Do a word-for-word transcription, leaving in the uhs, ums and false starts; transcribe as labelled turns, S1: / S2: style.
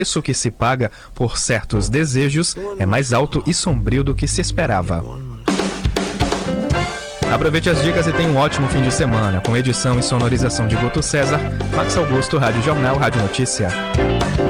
S1: preço que se paga por certos desejos é mais alto e sombrio do que se esperava. Aproveite as dicas e tenha um ótimo fim de semana, com edição e sonorização de Guto César, Max Augusto, Rádio Jornal, Rádio Notícia.